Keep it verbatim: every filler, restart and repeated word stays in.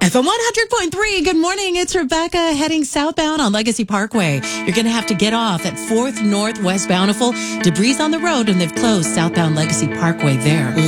F M one hundred point three, good morning. It's Rebecca heading southbound on Legacy Parkway. You're going to have to get off at fourth Northwest Bountiful. Debris on the road, and they've closed southbound Legacy Parkway there.